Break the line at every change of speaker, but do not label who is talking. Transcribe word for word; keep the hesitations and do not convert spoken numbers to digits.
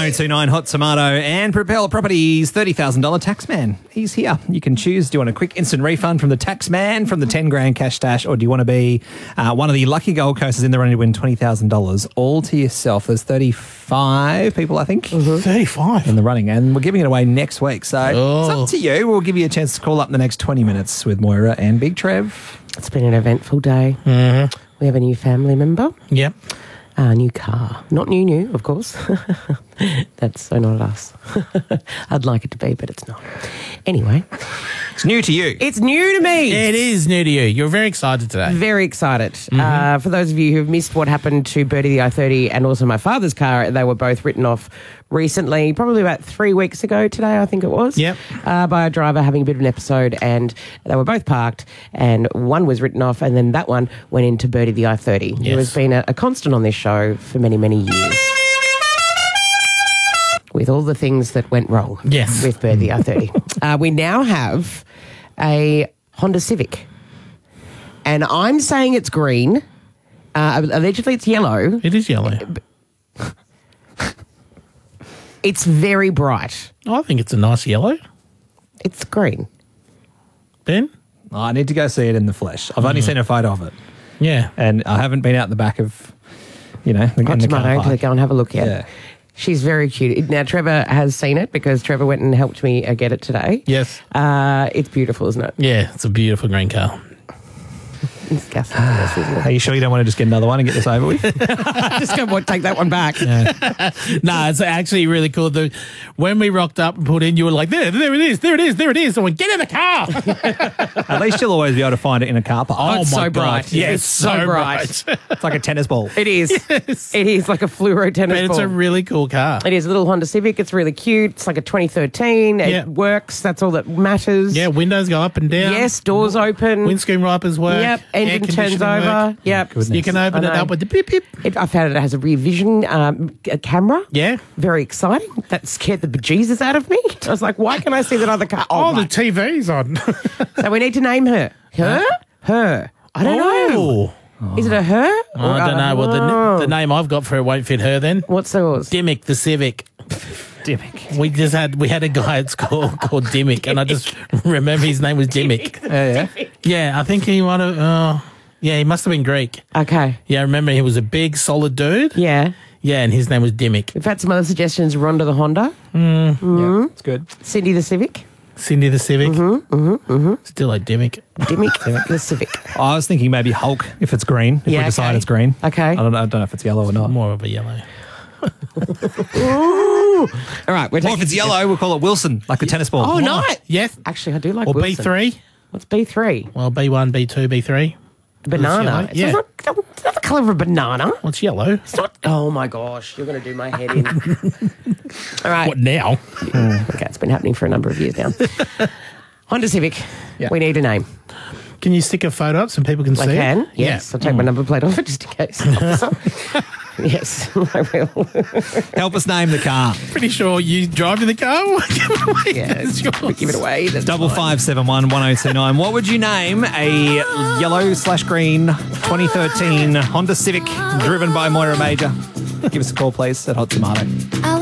oh two nine Hot Tomato and Propel Properties thirty thousand dollars Taxman. He's here. You can choose. Do you want a quick instant refund from the Taxman, from the ten grand cash dash, or do you want to be uh, one of the lucky Gold Coasters in the running to win twenty thousand dollars all to yourself? There's thirty-five people, I think,
mm-hmm. thirty-five
in the running, and we're giving it away next week. So
oh.
it's up to you. We'll give you a chance to call up in the next twenty minutes with Moira and Big Trev.
It's been an eventful day.
Mm-hmm.
We have a new family member.
Yep.
A uh, new car. Not new, new, of course. That's so not us. I'd like it to be, but it's not. Anyway.
It's new to you.
It's new to me.
It is new to you. You're very excited today.
Very excited.
Mm-hmm.
Uh, for those of you who've missed what happened to Birdie the I thirty and also my father's car, they were both written off recently, probably about three weeks ago today, I think it was.
Yep.
Uh, by a driver having a bit of an episode, and they were both parked, and one was written off, and then that one went into Birdie the I thirty,
yes.
who has been a, a constant on this show for many, many years. With all the things that went wrong
yes.
with Birdie the I thirty. uh, we now have a Honda Civic. And I'm saying it's green. Uh, allegedly it's yellow.
It is yellow.
It's very bright.
I think it's a nice yellow.
It's green.
Ben?
Oh, I need to go see it in the flesh. I've only mm. seen a photo of it.
Yeah.
And I haven't been out the back of, you know, the,
Hot
in the
Tomato
car park.
to go and have a look yet.
Yeah.
She's very cute. Now, Trevor has seen it because Trevor went and helped me uh, get it today.
Yes.
Uh, it's beautiful, isn't it?
Yeah, it's a beautiful green car.
It's disgusting, isn't it?
Are you sure you don't want to just get another one and get this over with?
Just go take that one back.
Yeah.
No, it's actually really cool. The, when we rocked up and put in, you were like, there, there it is, there it is, there it is. I went, get in the car.
At least you'll always be able to find it in a car park.
Oh, it's
my
so
God.
bright.
Yes,
It's so,
so
bright.
bright.
It's like a tennis ball.
It is.
Yes.
It is like a fluoro tennis
But
ball.
it's a really cool car.
It is a little Honda Civic. It's really cute. It's like a twenty thirteen. It
Yeah.
works. That's all that matters.
Yeah, windows go up and down.
Yes, doors open.
Windscreen wipers work.
Yep, engine
air
turns
conditioning
over.
work.
Yep.
Goodness.
You can open
I
it
know.
up with the beep beep.
It, I found it has a rear vision um, a camera.
Yeah.
Very exciting. That scared the bejesus out of me. I was like, why can I see that other car?
Oh,
Oh,
the
right.
T V's on.
So we need to name her. Her? Her. I don't know.
Oh.
Is it a her?
I don't know. Well, the, the name I've got for it won't fit her then.
What's yours?
Dimmick, the Civic.
Dimmick.
We just had we had a guy at school called Dimmick, and I just remember his name was Dimmick.
Yeah, yeah.
Yeah, I think he might have. Uh, yeah, he must have been Greek.
Okay.
Yeah, I remember he was a big, solid dude.
Yeah.
Yeah, and his name was Dimmick.
We've had some other suggestions. Rhonda the Honda.
Yeah, it's good.
Cindy the Civic.
Cindy the Civic. Mm-hmm, mm-hmm, mm-hmm. Still like Dimmick.
Dimmick the Civic.
I was thinking maybe Hulk if it's green. If
Yeah,
we decide
okay.
it's green.
Okay.
I don't know. I don't know if it's yellow or not.
More of a yellow.
Ooh. All right. We're
Or
taking
if it's yellow, we'll call it Wilson, like the tennis ball.
Oh, nice.
Yes.
Actually, I do like
Or
Wilson.
B three.
What's B three?
Well, B one, B two, B three.
Banana.
yellow.
It's
Yeah.
not, it's not the colour of a banana.
What's yellow?
It's not. Oh my gosh, you're going to do my head in. All right.
What now?
Okay, it's been happening for a number of years now. Honda Civic.
Yeah.
We need a name.
Can you stick a photo up so people can
I
see
can.
it?
Yes.
Yeah.
I'll take my number plate off it just in case. Officer. Yes, I will.
Help us name the car.
Pretty sure you drive in the car. We'll give it away.
Yeah,
That's yours.
give it away. That's
Double
fine.
five seven one one zero two nine. What would you name a yellow slash green twenty thirteen Honda Civic driven by Moira Major? Give us a call, please, at Hot Tomato.